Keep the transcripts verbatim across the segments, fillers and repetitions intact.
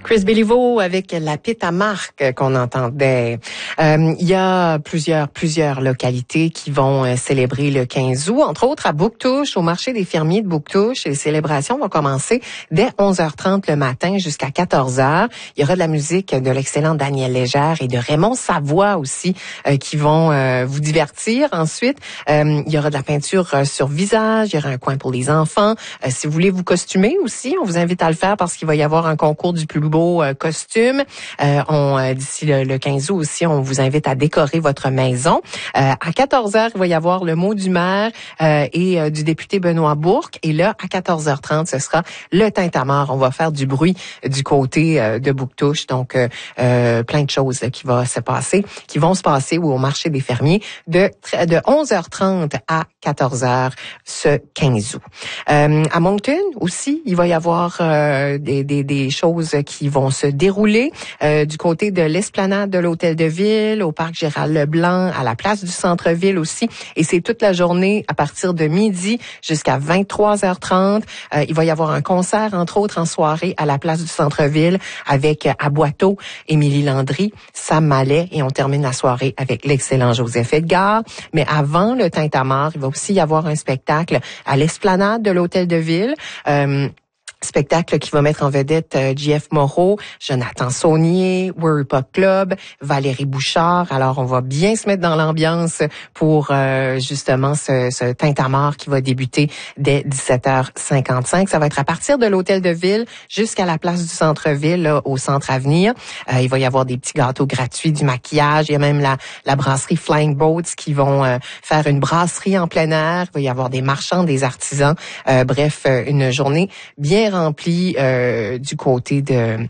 Chris Béliveau avec la pite à marque qu'on entendait. Euh, il y a plusieurs plusieurs localités qui vont euh, célébrer le quinze août, entre autres à Bouctouche, au marché des fermiers de Bouctouche. Les célébrations vont commencer dès onze heures trente le matin jusqu'à quatorze heures. Il y aura de la musique de l'excellent Daniel Légère et de Raymond Savoie aussi euh, qui vont euh, vous divertir. Ensuite, euh, il y aura de la peinture euh, sur visage, il y aura un coin pour les enfants. Euh, si vous voulez vous costumer aussi, on vous invite à le faire parce qu'il va y avoir un concours du plus beau euh, costume. Euh, on euh, d'ici le, le quinze août aussi, on vous invite à décorer votre maison. Euh, à quatorze heures, il va y avoir le mot du maire euh, et euh, du député Benoît Bourque. Et là, à quatorze heures trente, ce sera le tintamarre. On va faire du bruit du côté euh, de Bouctouche. Donc, euh, euh, plein de choses là, qui va se passer, qui vont se passer au marché des fermiers de de onze heures trente à quatorze heures ce quinze août. Euh, à Moncton aussi, il va y avoir euh, des, des, des choses qui vont se dérouler euh, du côté de l'esplanade de l'Hôtel de Ville, au parc Gérald-Leblanc, à la place du centre-ville aussi. Et c'est toute la journée à partir de midi jusqu'à vingt-trois heures trente. Euh, il va y avoir un concert, entre autres, en soirée à la place du centre-ville avec euh, à Boiteau, Émilie Landry, Sam Mallet. Et on termine la soirée avec l'excellent Joseph Edgar. Mais avant le tintamarre, il va aussi y avoir un spectacle à l'esplanade de l'Hôtel de Ville. Euh, Spectacle qui va mettre en vedette euh, J F Moreau, Jonathan Saunier, Worry Pop Club, Valérie Bouchard. Alors, on va bien se mettre dans l'ambiance pour euh, justement ce, ce tintamarre qui va débuter dès dix-sept heures cinquante-cinq. Ça va être à partir de l'Hôtel de Ville jusqu'à la place du centre-ville, là, au Centre Avenir. Euh, il va y avoir des petits gâteaux gratuits, du maquillage. Il y a même la, la brasserie Flying Boats qui vont euh, faire une brasserie en plein air. Il va y avoir des marchands, des artisans. Euh, bref, une journée bien rempli euh, du côté de,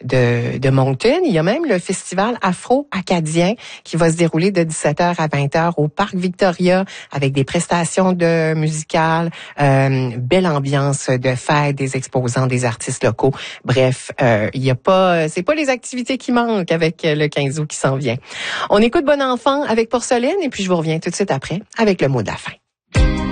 de de Moncton. Il y a même le festival afro-acadien qui va se dérouler de dix-sept heures à vingt heures au Parc Victoria avec des prestations de musicales, euh, belle ambiance de fête, des exposants, des artistes locaux. Bref, euh, il y a pas, c'est pas les activités qui manquent avec le quinze août qui s'en vient. On écoute Bon Enfant avec Porcelaine et puis je vous reviens tout de suite après avec le mot de la fin.